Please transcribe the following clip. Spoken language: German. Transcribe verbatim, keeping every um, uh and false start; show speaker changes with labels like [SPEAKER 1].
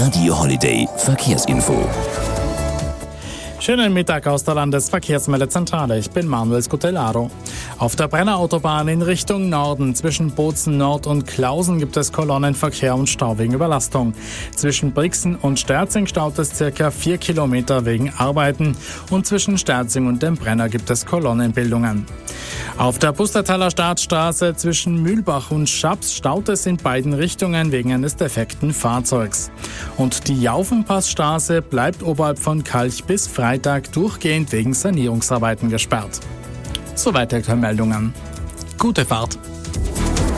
[SPEAKER 1] Radio Holiday Verkehrsinfo.
[SPEAKER 2] Schönen Mittag aus der Landesverkehrsmeldezentrale. Ich bin Manuel Scutellaro. Auf der Brenner Autobahn in Richtung Norden zwischen Bozen Nord und Klausen gibt es Kolonnenverkehr und Stau wegen Überlastung. Zwischen Brixen und Sterzing staut es circa vier Kilometer wegen Arbeiten und zwischen Sterzing und dem Brenner gibt es Kolonnenbildungen. Auf der Pustertaler Staatsstraße zwischen Mühlbach und Schaps staut es in beiden Richtungen wegen eines defekten Fahrzeugs. Und die Jaufenpassstraße bleibt oberhalb von Kalch bis Freitag durchgehend wegen Sanierungsarbeiten gesperrt. Soweit die Meldungen. Gute Fahrt!